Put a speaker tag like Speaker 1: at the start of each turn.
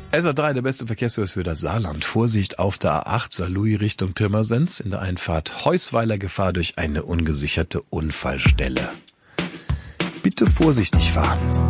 Speaker 1: SA3, der beste Verkehrsservice für das Saarland. Vorsicht auf der A8 Saarlouis Richtung Pirmasens in der Einfahrt Heusweiler, Gefahr durch eine ungesicherte Unfallstelle. Bitte vorsichtig fahren.